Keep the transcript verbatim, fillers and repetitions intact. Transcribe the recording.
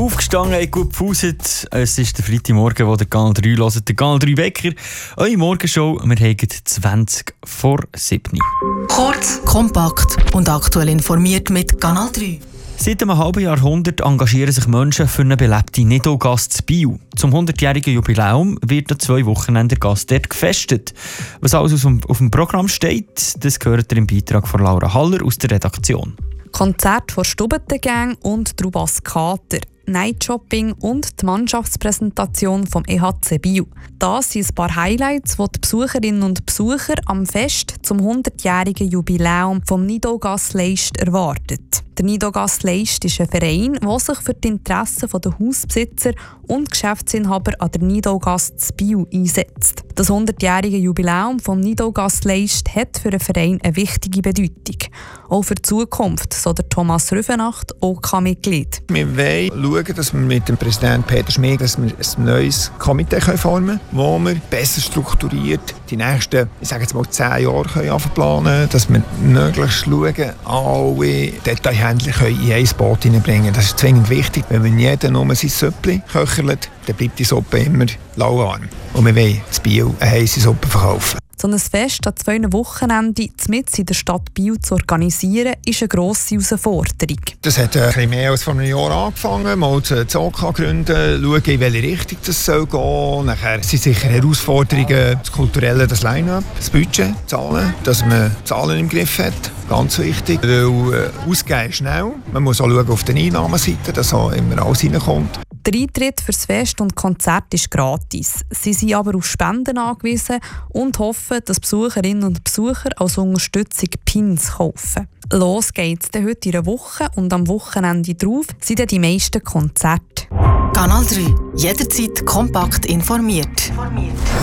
Aufgestanden, ich gut gepfuset. Es ist der Freitagmorgen, wo der Kanal drei hört. Der Kanal drei Wecker. Eure Morgenshow. Wir haben zwanzig vor sieben. Kurz, kompakt und aktuell informiert mit Kanal drei. Seit einem halben Jahrhundert engagieren sich Menschen für eine belebte Nidau-Gasse in Biel. Zum hundertjährigen Jubiläum wird an zwei Wochenenden der Gasse dort gefestet. Was alles auf dem Programm steht, das gehört ihr im Beitrag von Laura Haller aus der Redaktion. Konzert von Stubbentengang und Trubas Kater, Nightshopping und die Mannschaftspräsentation vom E H C Biel. Das sind ein paar Highlights, die die Besucherinnen und Besucher am Fest zum hundertjährigen Jubiläum vom Nidau-Gasse Leist erwartet. Der Nidau-Gasse Leist ist ein Verein, der sich für die Interessen der Hausbesitzer und Geschäftsinhaber an der Nidau-Gasse in Biel einsetzt. Das hundertjährige Jubiläum vom Nidau-Gasse Leist hat für den Verein eine wichtige Bedeutung. Auch für die Zukunft, so der Thomas Rüfenacht, O K-Mitglied. Wir wollen schauen, dass wir mit dem Präsidenten Peter Schmid dass wir ein neues Komitee formen können, wo wir besser strukturiert die nächsten, ich sage jetzt mal, zehn Jahre können planen können, dass wir möglichst schauen, alle Detailhändler in ein Boot hineinbringen. Das ist zwingend wichtig. Wenn man jeder nur sein Süppli köchelt, dann bleibt die Suppe immer lauwarm. Und wir wollen in Biel eine heisse Suppe verkaufen. So ein Fest an zwei Wochenenden mitten in der Stadt Biel zu organisieren, ist eine grosse Herausforderung. Das hat ein bisschen mehr als vor einem Jahr angefangen. Mal das O K gründen, schauen, in welche Richtung das soll gehen. Nachher sind sicher Herausforderungen, das Kulturelle, das Line-up, das Budget, Zahlen, dass man Zahlen im Griff hat. Ganz wichtig, weil äh, ausgeben schnell. Man muss auch schauen auf der Einnahmenseite, dass auch immer alles reinkommt. Der Eintritt für das Fest und Konzert ist gratis. Sie sind aber auf Spenden angewiesen und hoffen, dass Besucherinnen und Besucher als Unterstützung Pins kaufen. Los geht's dann heute in einer Woche und am Wochenende drauf sind dann die meisten Konzerte. Kanal drei. Jederzeit kompakt informiert.